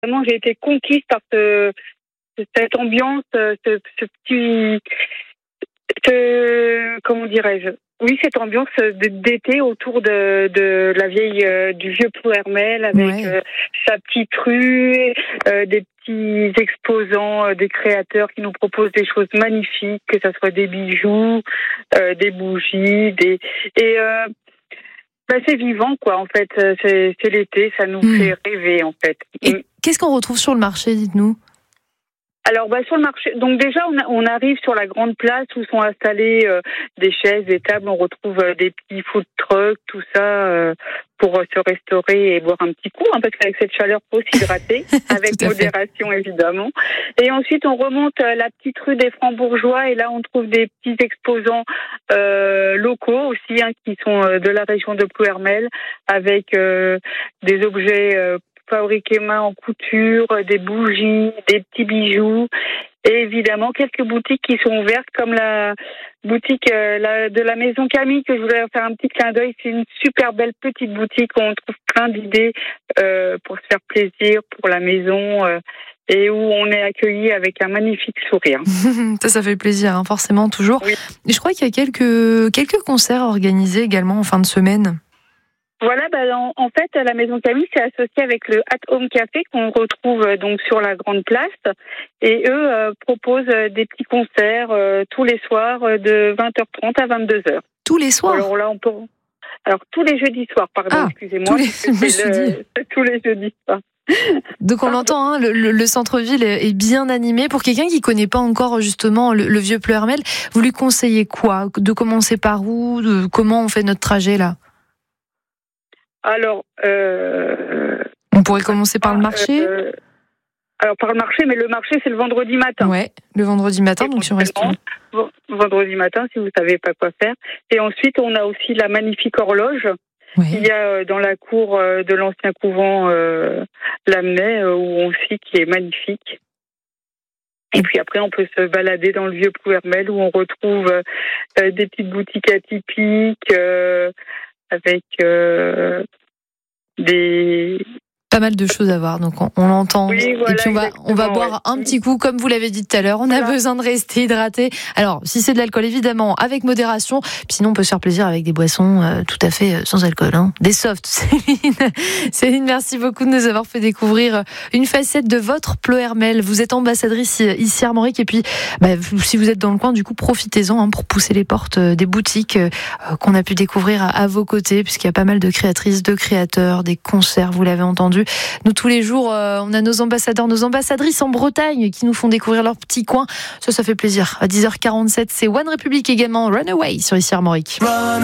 Vraiment, j'ai été conquise par cette ambiance, ce petit, comment dirais-je? Oui, cette ambiance d'été autour de la vieille, du vieux Plouermel avec sa petite rue, des petits exposants, des créateurs qui nous proposent des choses magnifiques, que ça soit des bijoux, des bougies, c'est vivant, quoi, en fait. C'est l'été, ça nous fait rêver, en fait. Et qu'est-ce qu'on retrouve sur le marché, dites-nous? Alors, sur le marché, donc déjà, on arrive sur la grande place où sont installées des chaises, des tables. On retrouve des petits food trucks, tout ça, pour se restaurer et boire un petit coup, parce qu'avec cette chaleur, faut s'hydrater, avec modération, évidemment. Et ensuite, on remonte la petite rue des Francs-Bourgeois, et là, on trouve des petits exposants locaux aussi, qui sont de la région de Plouermel, avec des objets fabriqués main en couture, des bougies, des petits bijoux, et évidemment quelques boutiques qui sont ouvertes, comme la boutique de la Maison Camille, que je voulais faire un petit clin d'œil. C'est une super belle petite boutique où on trouve plein d'idées pour se faire plaisir pour la maison, et où on est accueilli avec un magnifique sourire. Ça fait plaisir, forcément, toujours. Oui. Et je crois qu'il y a quelques concerts organisés également en fin de semaine. Voilà, en fait, la Maison Camille s'est associée avec le At Home Café qu'on retrouve donc sur la Grande Place, et eux proposent des petits concerts tous les soirs de 20h30 à 22h. Tous les soirs? Alors tous les jeudis soirs, pardon, excusez-moi. Tous les jeudis soirs. Donc on l'entend, le centre-ville est bien animé. Pour quelqu'un qui connaît pas encore justement le vieux Plouermel, vous lui conseillez quoi? De commencer par où? Comment on fait notre trajet là? Alors, on pourrait commencer par le marché. Alors par le marché, mais le marché c'est le vendredi matin. Ouais, le vendredi matin, donc si on reste vendredi matin, si vous savez pas quoi faire. Et ensuite, on a aussi la magnifique horloge. Il y a dans la cour de l'ancien couvent Lamennais, où on scie, qui est magnifique. Et puis après, on peut se balader dans le vieux Plouermel, où on retrouve des petites boutiques atypiques, avec pas mal de choses à voir, donc on l'entend. Oui, voilà, et puis on va boire un petit coup, comme vous l'avez dit tout à l'heure. On a besoin de rester hydraté. Alors, si c'est de l'alcool, évidemment, avec modération. Puis sinon, on peut se faire plaisir avec des boissons tout à fait sans alcool. Des softs. Céline, merci beaucoup de nous avoir fait découvrir une facette de votre Plouermel. Vous êtes ambassadrice ici à Armorique. Et puis, si vous êtes dans le coin, du coup, profitez-en pour pousser les portes des boutiques qu'on a pu découvrir à vos côtés, puisqu'il y a pas mal de créatrices, de créateurs, des concerts, vous l'avez entendu. Nous, tous les jours, on a nos ambassadeurs, nos ambassadrices en Bretagne qui nous font découvrir leur petit coin. Ça fait plaisir. À 10h47, c'est One Republic également, Runaway sur ici Armorique.